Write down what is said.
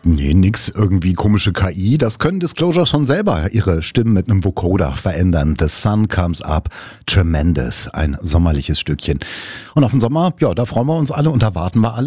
Nee, nix irgendwie komische KI. Das können Disclosure schon selber ihre Stimmen mit einem Vocoder verändern. The Sun Comes Up, Tremendous, ein sommerliches Stückchen. Und auf den Sommer, ja, da freuen wir uns alle und da warten wir alle.